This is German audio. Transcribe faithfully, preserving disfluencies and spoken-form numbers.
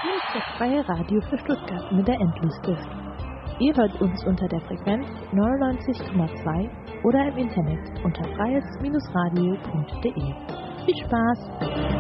Hier ist das freie Radio für Stuttgart mit der Endlosstift. Ihr hört uns unter der Frequenz neunundneunzig Komma zwei oder im Internet unter freies Bindestrich radio punkt de. Viel Spaß!